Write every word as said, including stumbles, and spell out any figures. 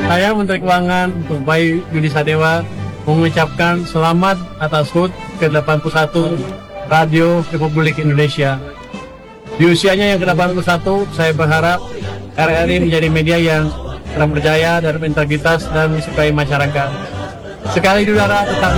Saya Menteri Keuangan Bayu Yudi Sadewa mengucapkan selamat atas H U T ke delapan puluh satu Radio Republik Indonesia. Di usianya yang ke delapan puluh satu, saya berharap R R I menjadi media yang terpercaya dan berintegritas dan disukai masyarakat. Sekali di udara, tetapi